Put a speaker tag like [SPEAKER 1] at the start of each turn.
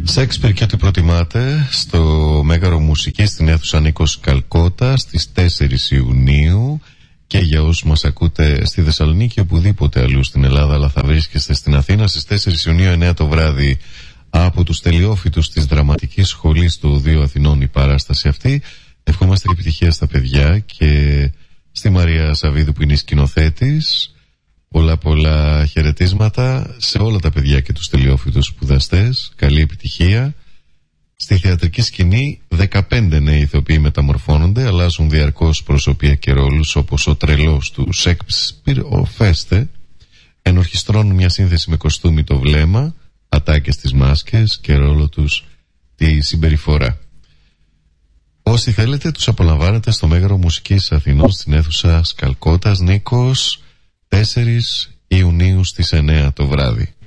[SPEAKER 1] Σέξπιρ και ό,τι προτιμάτε στο Μέγαρο Μουσικής στην αίθουσα Νίκος Καλκότα στις 4 Ιουνίου. Και για όσους μας ακούτε στη Θεσσαλονίκη, οπουδήποτε αλλού στην Ελλάδα, αλλά θα βρίσκεστε στην Αθήνα, στις 4 Ιουνίου 9 το βράδυ, από τους τελειόφοιτους της Δραματικής Σχολής του Οδείου Αθηνών η παράσταση αυτή. Ευχόμαστε επιτυχία στα παιδιά και στη Μαρία Σαββίδου που είναι η σκηνοθέτης. Πολλά χαιρετίσματα σε όλα τα παιδιά και τους τελειόφοιτους σπουδαστές. Καλή επιτυχία. Στη θεατρική σκηνή 15 νέοι ηθοποιοί μεταμορφώνονται, αλλάζουν διαρκώς προσωπία και ρόλους, όπως ο τρελός του Σέξπιρ, ο Φέστε, ενορχιστρώνουν μια σύνθεση με κοστούμι το βλέμμα, ατάκες στις μάσκες και ρόλο τους τη συμπεριφορά. Όσοι θέλετε τους απολαμβάνετε στο Μέγαρο Μουσικής Αθηνών στην αίθουσα Καλκότας Νίκος 4 Ιουνίου στις 9 το βράδυ.